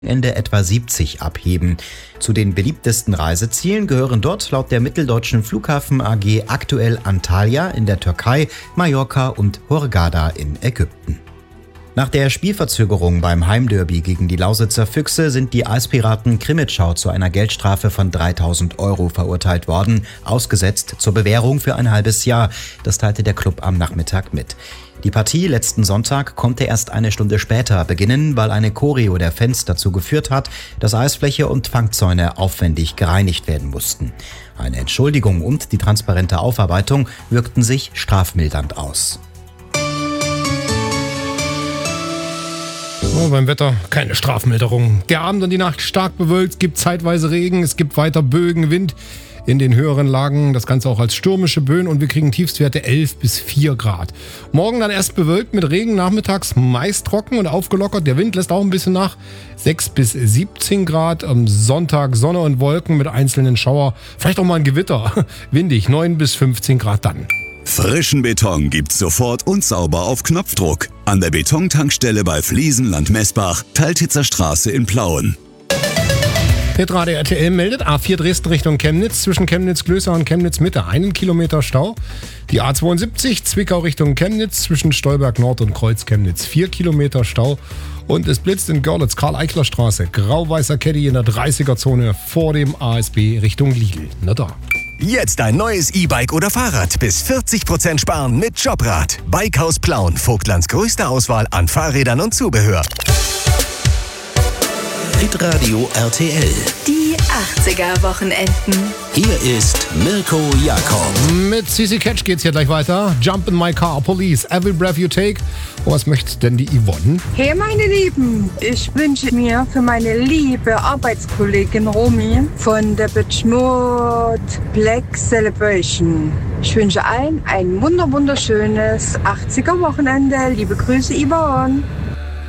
Ende etwa 70 abheben. Zu den beliebtesten Reisezielen gehören dort laut der Mitteldeutschen Flughafen AG aktuell Antalya in der Türkei, Mallorca und Hurghada in Ägypten. Nach der Spielverzögerung beim Heimderby gegen die Lausitzer Füchse sind die Eispiraten Krimitschau zu einer Geldstrafe von 3.000 € verurteilt worden, ausgesetzt zur Bewährung für ein halbes Jahr. Das teilte der Club am Nachmittag mit. Die Partie letzten Sonntag konnte erst eine Stunde später beginnen, weil eine Choreo der Fans dazu geführt hat, dass Eisfläche und Fangzäune aufwendig gereinigt werden mussten. Eine Entschuldigung und die transparente Aufarbeitung wirkten sich strafmildernd aus. Oh, beim Wetter keine Strafmilderung. Der Abend und die Nacht stark bewölkt, gibt zeitweise Regen, es gibt weiter Bögen, Wind in den höheren Lagen, das Ganze auch als stürmische Böen und wir kriegen Tiefstwerte 11 bis 4 Grad. Morgen dann erst bewölkt mit Regen, nachmittags meist trocken und aufgelockert. Der Wind lässt auch ein bisschen nach, 6 bis 17 Grad. Am Sonntag Sonne und Wolken mit einzelnen Schauer, vielleicht auch mal ein Gewitter. Windig, 9 bis 15 Grad dann. Frischen Beton gibt's sofort und sauber auf Knopfdruck. An der Betontankstelle bei Fliesenland Messbach, Teiltitzer Straße in Plauen. Hitradio RTL meldet A4 Dresden Richtung Chemnitz, zwischen Chemnitz-Klößer und Chemnitz-Mitte 1 Kilometer Stau. Die A72 Zwickau Richtung Chemnitz, zwischen Stolberg Nord und Kreuz Chemnitz 4 Kilometer Stau. Und es blitzt in Görlitz Karl-Eichler-Straße, grau-weißer Caddy in der 30er-Zone vor dem ASB Richtung Ligl. Na da. Jetzt ein neues E-Bike oder Fahrrad bis 40% sparen mit Jobrad. Bikehaus Plauen, Vogtlands größte Auswahl an Fahrrädern und Zubehör. Hitradio RTL. Die 80er-Wochenenden. Hier ist Mirko Jakob. Mit CC Catch geht's hier gleich weiter. Jump in my car, police, every breath you take. Oh, was möchte denn die Yvonne? Hey meine Lieben, ich wünsche mir für meine liebe Arbeitskollegin Romy von der Depeche Mode Black Celebration. Ich wünsche allen ein wunderschönes 80er-Wochenende. Liebe Grüße, Yvonne.